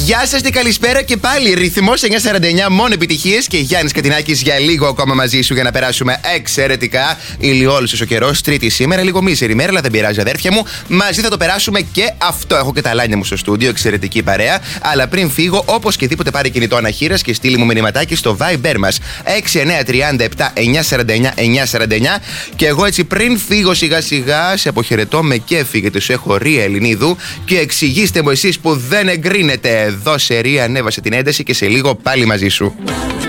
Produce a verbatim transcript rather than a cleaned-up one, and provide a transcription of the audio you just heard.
Γεια σας και καλησπέρα και πάλι. Ρυθμός εννιά σαράντα εννιά, μόνο επιτυχίες και Γιάννης Κατινάκης για λίγο ακόμα μαζί σου για να περάσουμε εξαιρετικά. Ηλιόλουσος ο καιρός, Τρίτη σήμερα, λίγο μίσερη μέρα, αλλά δεν πειράζει, αδέρφια μου. Μαζί θα το περάσουμε και αυτό. Έχω και τα λάνια μου στο στούντιο, εξαιρετική παρέα. Αλλά πριν φύγω, όπως και δίποτε πάρει κινητό αναχείρας και στείλει μου μηνυματάκι στο Viber μας έξι εννιά τρία επτά εννιά σαράντα εννιά εννιά σαράντα εννιά. Και εγώ έτσι πριν φύγω σιγά σιγά, σε αποχαιρετώ με κέφι γιατί σου έχω Ρία Ελληνίδου και εξηγήστε μου εσείς που δεν εγκρίνετε. Δώσε Ρία, ανέβασε την ένταση και σε λίγο πάλι μαζί σου.